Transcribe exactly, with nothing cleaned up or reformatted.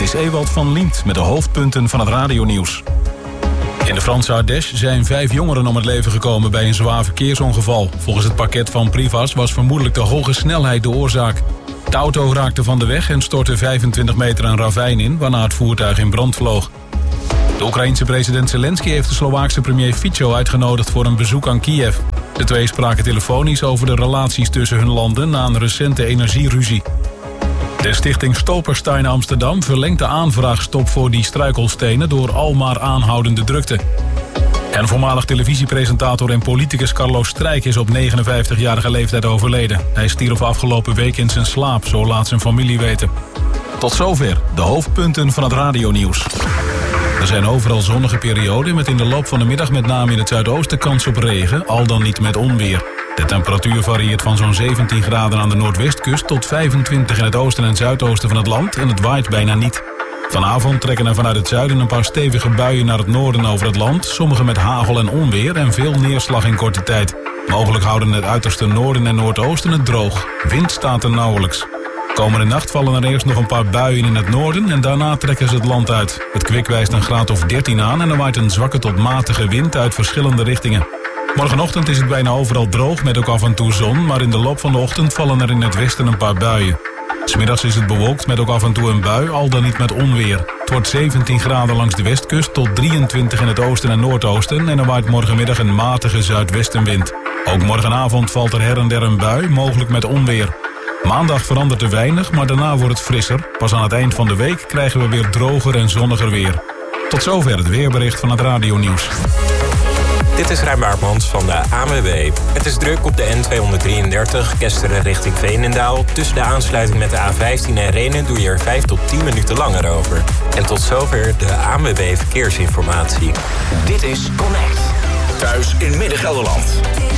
is Ewald van Liemt met de hoofdpunten van het radionieuws. In de Franse Ardèche zijn vijf jongeren om het leven gekomen bij een zwaar verkeersongeval. Volgens het parket van Privas was vermoedelijk de hoge snelheid de oorzaak. De auto raakte van de weg en stortte vijfentwintig meter een ravijn in, waarna het voertuig in brand vloog. De Oekraïense president Zelensky heeft de Slovaakse premier Fico uitgenodigd voor een bezoek aan Kiev. De twee spraken telefonisch over de relaties tussen hun landen na een recente energieruzie. De stichting Stolperstein Amsterdam verlengt de aanvraagstop voor die struikelstenen door almaar aanhoudende drukte. En voormalig televisiepresentator en politicus Carlos Strijk is op negenenvijftigjarige leeftijd overleden. Hij stierf afgelopen week in zijn slaap, zo laat zijn familie weten. Tot zover de hoofdpunten van het radionieuws. Er zijn overal zonnige perioden met in de loop van de middag met name in het zuidoosten kans op regen, al dan niet met onweer. De temperatuur varieert van zo'n zeventien graden aan de noordwestkust tot vijfentwintig in het oosten en zuidoosten van het land en het waait bijna niet. Vanavond trekken er vanuit het zuiden een paar stevige buien naar het noorden over het land, sommige met hagel en onweer en veel neerslag in korte tijd. Mogelijk houden het uiterste noorden en noordoosten het droog. Wind staat er nauwelijks. Komende nacht vallen er eerst nog een paar buien in het noorden en daarna trekken ze het land uit. Het kwik wijst een graad of dertien aan en er waait een zwakke tot matige wind uit verschillende richtingen. Morgenochtend is het bijna overal droog met ook af en toe zon, maar in de loop van de ochtend vallen er in het westen een paar buien. 'Smiddags is het bewolkt met ook af en toe een bui, al dan niet met onweer. Het wordt zeventien graden langs de westkust tot drieëntwintig in het oosten en noordoosten en er waait morgenmiddag een matige zuidwestenwind. Ook morgenavond valt er her en der een bui, mogelijk met onweer. Maandag verandert er weinig, maar daarna wordt het frisser. Pas aan het eind van de week krijgen we weer droger en zonniger weer. Tot zover het weerbericht van het radionieuws. Dit is Rijn Baartmans van de A N W B. Het is druk op de N tweehonderddrieëndertig, Kesteren richting Veenendaal. Tussen de aansluiting met de A vijftien en Rhenen doe je er vijf tot tien minuten langer over. En tot zover de A N W B Verkeersinformatie. Dit is Connect. Thuis in Midden-Gelderland.